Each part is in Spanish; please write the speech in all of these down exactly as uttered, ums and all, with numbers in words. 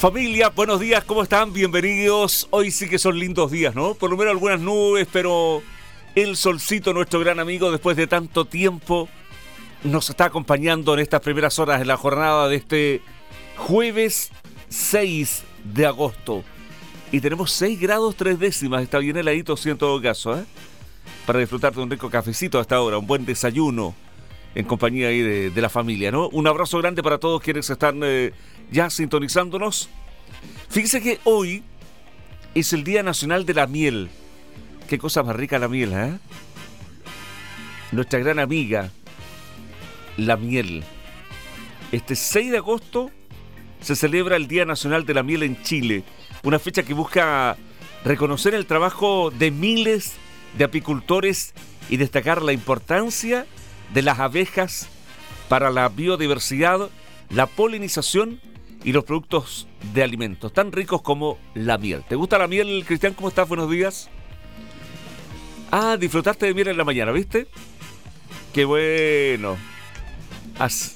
Familia, buenos días, ¿cómo están? Bienvenidos. Hoy sí que son lindos días, ¿no? Por lo menos algunas nubes, pero el solcito, nuestro gran amigo, después de tanto tiempo, nos está acompañando en estas primeras horas de la jornada de este jueves seis de agosto. Y tenemos seis grados tres décimas, está bien heladito, sí, en todo caso, ¿eh? Para disfrutar de un rico cafecito hasta ahora, un buen desayuno en compañía ahí de, de la familia, ¿no? Un abrazo grande para todos quienes están eh, ya sintonizándonos. Fíjense que hoy es el Día Nacional de la Miel. Qué cosa más rica la miel, ¿eh? Nuestra gran amiga, la miel. Este seis de agosto se celebra el Día Nacional de la Miel en Chile. Una fecha que busca reconocer el trabajo de miles de apicultores y destacar la importancia de las abejas para la biodiversidad, la polinización y los productos de alimentos tan ricos como la miel. ¿Te gusta la miel, Cristian? ¿Cómo estás? Buenos días. Ah, disfrutaste de miel en la mañana, ¿viste? Qué bueno. As...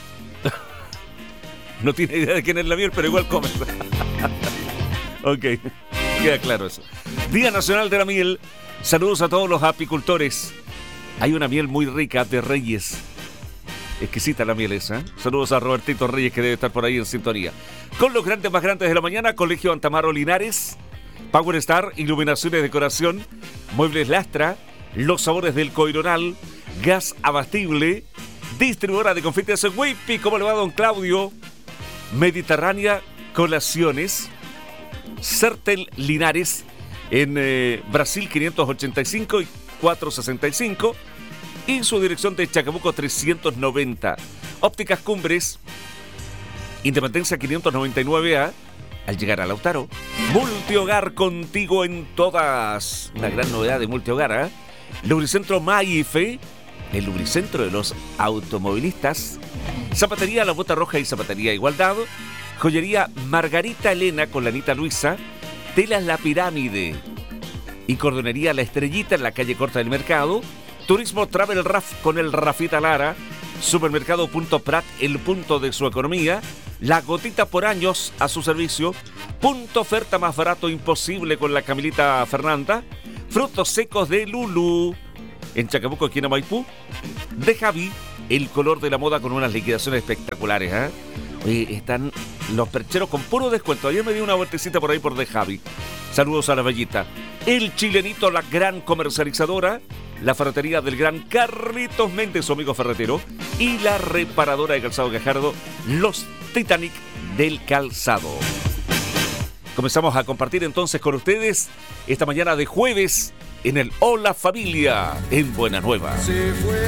No tiene idea de quién es la miel, pero igual comes. Ok, queda claro eso. Día Nacional de la Miel. Saludos a todos los apicultores. Hay una miel muy rica de Reyes. Exquisita la miel esa, ¿eh? Saludos a Robertito Reyes, que debe estar por ahí en sintonía. Con los grandes más grandes de la mañana, Colegio Antamaro Linares, Power Star, Iluminaciones, Decoración, Muebles Lastra, Los Sabores del Coironal, Gas Abastible, Distribuidora de Confites en Whippy. ¿Cómo le va, don Claudio? Mediterránea Colaciones, Certel Linares, en eh, Brasil quinientos ochenta y cinco y cuatrocientos sesenta y cinco, y su dirección de Chacabuco trescientos noventa. Ópticas Cumbres, Independencia quinientos noventa y nueve A, al llegar a Lautaro. Multihogar, contigo en todas. Una gran novedad de Multihogar, ¿eh? Lubricentro Maife, el lubricentro de los automovilistas. Zapatería La Bota Roja y Zapatería Igualdad. Joyería Margarita Elena con la Anita Luisa. Telas La Pirámide y Cordonería La Estrellita en la calle Corta del Mercado. Turismo Travel Raf con el Rafita Lara. Supermercado Punto Prat, el punto de su economía. La Gotita por años a su servicio. Punto oferta más barato imposible con la Camilita Fernanda. Frutos secos de Lulu en Chacabuco, aquí en Maipú. De Javi, el color de la moda con unas liquidaciones espectaculares, ¿eh? Oye, están los percheros con puro descuento. Ayer me di una vueltecita por ahí por De Javi. Saludos a la bellita. El Chilenito, la gran comercializadora. La ferretería del gran Carlitos Méndez, su amigo ferretero. Y la reparadora de calzado Gajardo, los Titanic del calzado. Comenzamos a compartir entonces con ustedes esta mañana de jueves en el Hola Familia en Buena Nueva.